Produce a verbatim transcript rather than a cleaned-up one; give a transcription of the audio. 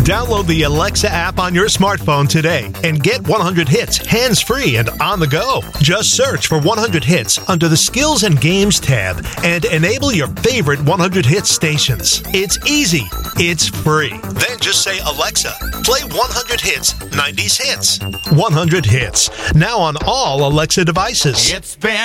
Download the Alexa app on your smartphone today and get one hundred hits hands-free and on the go. Just search for one hundred hits under the Skills and Games tab and enable your favorite one hundred hits stations. It's easy. It's free. Then just say, Alexa, play one hundred hits, nineties hits. one hundred hits. Now on all Alexa devices. It's been